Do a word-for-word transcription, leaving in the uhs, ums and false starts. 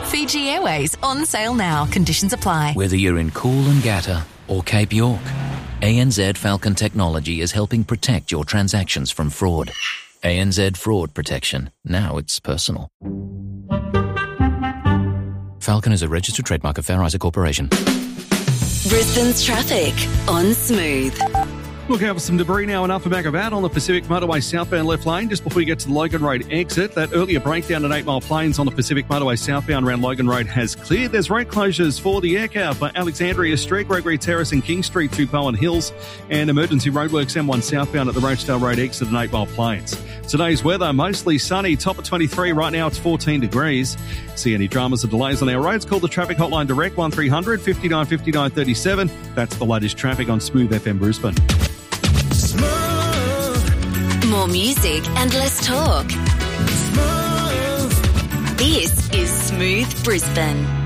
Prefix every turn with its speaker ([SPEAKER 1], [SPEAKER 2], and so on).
[SPEAKER 1] Fiji Airways on sale now. Conditions apply.
[SPEAKER 2] Whether you're in Coolangatta or Cape York, A N Z Falcon Technology is helping protect your transactions from fraud. A N Z Fraud Protection. Now it's personal. Falcon is a registered trademark of Fair Isaac Corporation.
[SPEAKER 3] Brisbane's traffic on Smooth.
[SPEAKER 4] Look out for some debris now in Upper Magabat on the Pacific Motorway southbound left lane just before you get to the Logan Road exit. That earlier breakdown at eight Mile Plains on the Pacific Motorway southbound around Logan Road has cleared. There's road closures for the Aircar for Alexandria Street, Gregory Terrace and King Street through Bowen Hills, and emergency roadworks M one southbound at the Rochedale Road exit at eight Mile Plains. Today's weather, mostly sunny, top of twenty-three. Right now it's fourteen degrees. See any dramas or delays on our roads? Call the traffic hotline direct one three hundred fifty-nine fifty-nine thirty-seven. That's the latest traffic on Smooth F M Brisbane.
[SPEAKER 3] Smooth. More music and less talk. Smooth. This is Smooth Brisbane.